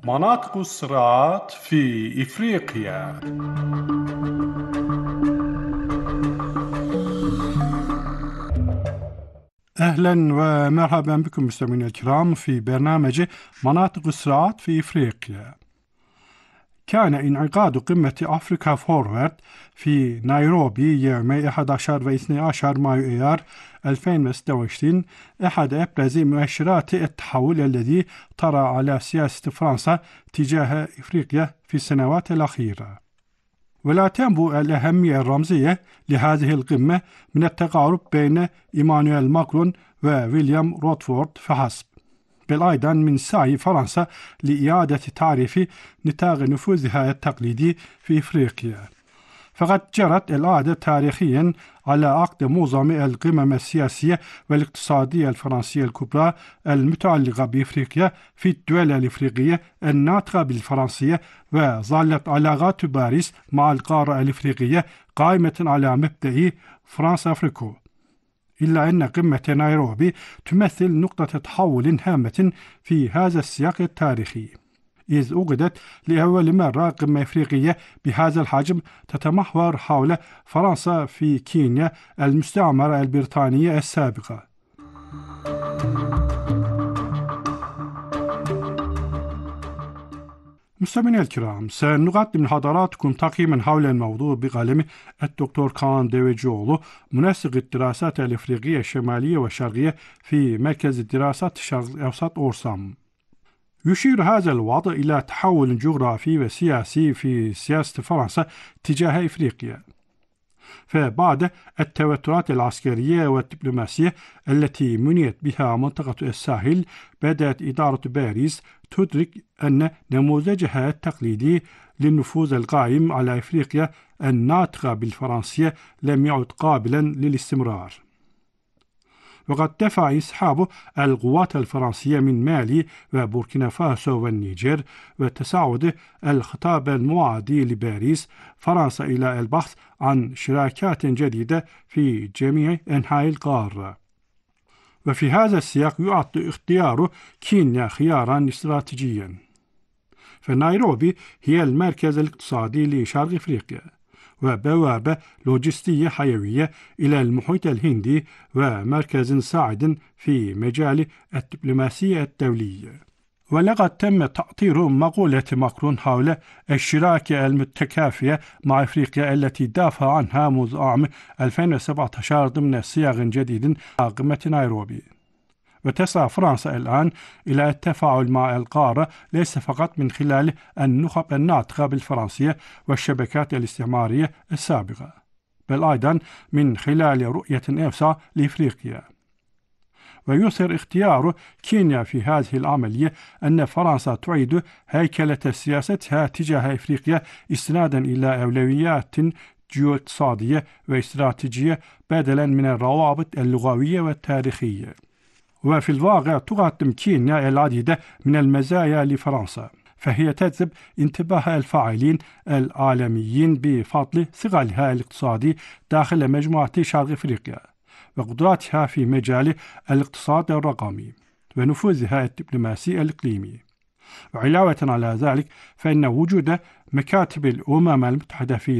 مناطق الصراعات في إفريقيا. أهلا ومرحبا بكم مستمعينا الكرام في برنامج مناطق الصراعات في إفريقيا. كان انعقاد قمة أفريكا فورورد في نيروبي يومي 11 و 12 مايو إيار 2026 أحد أبرز مؤشرات التحول الذي طرأ على سياسة فرنسا تجاه إفريقيا في السنوات الأخيرة. ولا تنبو الأهمية الرمزية لهذه القمة من التقارب بين إيمانويل ماكرون وويليام روتفورد فحسب، بل أيضا من سعي فرنسا لإعادة تعريف نطاق نفوذها التقليدي في إفريقيا. فقد جرت العادة تاريخيا على عقد معظم القمم السياسية والاقتصادية الفرنسية الكبرى المتعلقة بإفريقيا في الدول الإفريقية الناطقة بالفرنسية، وظلت علاقات باريس مع القارة الإفريقية قائمة على مبدأ فرانس أفريكو. إلا أن قمة نيروبي تمثل نقطة تحول هامة في هذا السياق التاريخي، إذ أوجدت لأول مرة قمة إفريقية بهذا الحجم تتمحور حول فرنسا في كينيا المستعمرة البريطانية السابقة. مستمعينا الكرام، سنقدم لحضراتكم تقييما حول الموضوع بقلم الدكتور كان ديويجولو، منسق الدراسات الإفريقية الشمالية والشرقية في مركز الدراسات الشرق الأوسط أورسام. يشير هذا الوضع إلى تحول جغرافي وسياسي في سياسة فرنسا تجاه إفريقيا. فبعد التوترات العسكرية والدبلوماسية التي منيت بها منطقة الساحل، بدأت إدارة باريس تدرك أن نموذجها التقليدي للنفوذ القائم على إفريقيا الناطقة بالفرنسية لم يعد قابلا للاستمرار. وقد دفع انسحاب القوات الفرنسية من مالي وبوركينا فاسو والنيجر وتصاعد الخطاب المعادي لباريس فرنسا إلى البحث عن شراكات جديدة في جميع أنحاء القارة. وفي هذا السياق يعد اختيار كينيا خيارا استراتيجيا، فنيروبي هي المركز الاقتصادي لشرق إفريقيا وبوابة لوجستية حيوية إلى المحيط الهندي ومركز صاعد في مجال الدبلوماسية الدولية. ولقد تم تأطير مقولة ماكرون حول الشراكة المتكافئة مع إفريقيا التي دافع عنها منذ عام 2017 ضمن سياق جديد على قمة نيروبي. وتسعى فرنسا الآن إلى التفاعل مع القارة ليس فقط من خلال النخب الناطقة بالفرنسية والشبكات الاستعمارية السابقة، بل أيضا من خلال رؤية أوسع لإفريقيا. ويظهر اختيار كينيا في هذه العملية أن فرنسا تعيد هيكلة سياستها تجاه إفريقيا استنادا إلى أولويات جيوقتصادية واستراتيجية بدلا من الروابط اللغوية والتاريخية. وفي الواقع تقدم كينيا العديد من المزايا لفرنسا، فهي تجذب انتباه الفاعلين العالميين بفضل ثقلها الاقتصادي داخل مجموعة شرق إفريقيا وقدراتها في مجال الاقتصاد الرقمي ونفوذها الدبلوماسي الإقليمي. وعلاوة على ذلك فإن وجود مكاتب الأمم المتحدة في